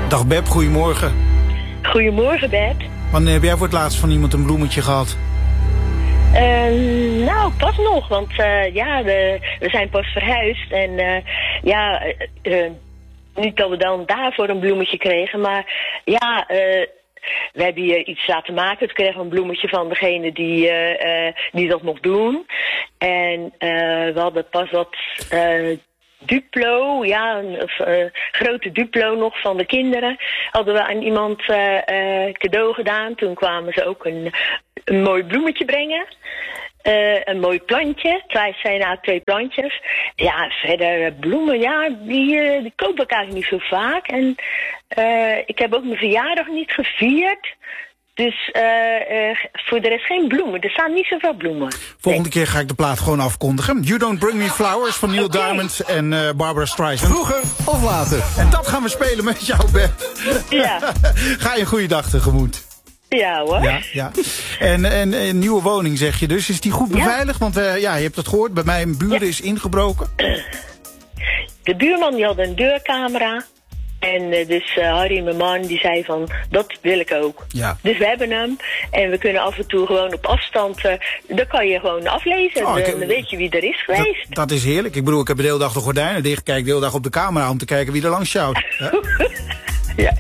Dag Beb, goedemorgen. Goedemorgen, Beb. Wanneer heb jij voor het laatst van iemand een bloemetje gehad? Nou, pas nog, want we zijn pas verhuisd en niet dat we dan daarvoor een bloemetje kregen, maar we hebben hier iets laten maken. Toen kregen we een bloemetje van degene die dat mocht doen. En we hadden pas wat Duplo, een grote Duplo nog van de kinderen, hadden we aan iemand cadeau gedaan. Toen kwamen ze ook een mooi bloemetje brengen. Een mooi plantje. Het zijn twee plantjes. Ja, verder bloemen, die koop ik eigenlijk niet zo vaak. En ik heb ook mijn verjaardag niet gevierd. Dus voor de rest geen bloemen. Er staan niet zoveel bloemen. Volgende keer ga ik de plaat gewoon afkondigen. You Don't Bring Me Flowers van Neil Diamond en Barbara Streisand. Vroeger of later. En dat gaan we spelen met jou, Beb. Ja. Ga je een goede dag tegemoet. Ja hoor. Ja. En een nieuwe woning zeg je dus. Is die goed beveiligd? Want je hebt het gehoord. Bij mij een buren is ingebroken. De buurman die had een deurcamera. En dus Harry, mijn man, die zei van, dat wil ik ook. Ja. Dus we hebben hem. En we kunnen af en toe gewoon op afstand, dan kan je gewoon aflezen. Dan weet je wie er is geweest. Dat is heerlijk. Ik bedoel, ik heb de hele dag de gordijnen dicht. Kijk de hele dag op de camera om te kijken wie er langs sjouwt. Ja.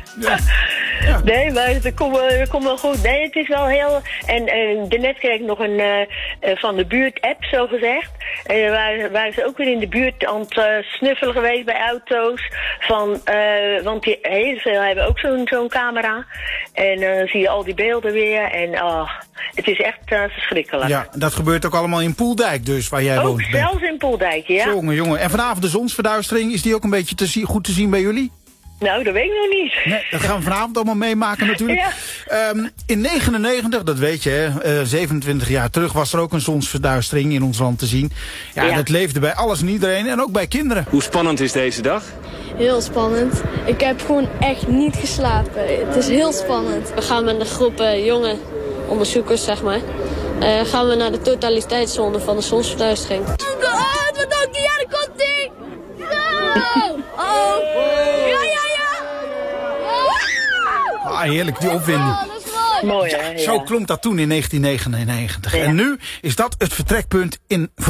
Nee, maar het komt wel goed. Nee, het is wel heel... En daarnet kreeg ik nog een van de buurt-app, zo gezegd. En waren ze ook weer in de buurt aan het snuffelen geweest bij auto's. Want heel veel hebben ook zo'n camera. En dan zie je al die beelden weer. En het is echt verschrikkelijk. Ja, dat gebeurt ook allemaal in Poeldijk dus, waar jij woont. Ook zelfs in Poeldijk, ja. Jongen. En vanavond de zonsverduistering, is die ook een beetje goed te zien bij jullie? Nou, dat weet ik nog niet. Nee, dat gaan we vanavond allemaal meemaken natuurlijk. Ja. In 1999, dat weet je, 27 jaar terug was er ook een zonsverduistering in ons land te zien. Ja, dat leefde bij alles en iedereen en ook bij kinderen. Hoe spannend is deze dag? Heel spannend. Ik heb gewoon echt niet geslapen. Het is heel spannend. We gaan met een groep jonge onderzoekers, zeg maar, gaan we naar de totaliteitszone van de zonsverduistering. Wat ook die? Ja, daar komt die! Heerlijk, die opwinding. Mooi, hè? Zo klonk dat toen in 1999. Ja. En nu is dat het vertrekpunt in